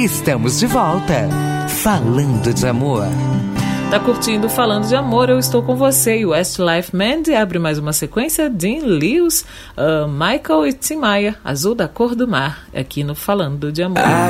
Estamos de volta. Falando de amor. Tá curtindo Falando de Amor? Eu estou com você. E Westlife Mandy abre mais uma sequência. Dean Lewis, Michael e Tim Maia, Azul da Cor do Mar, aqui no Falando de Amor.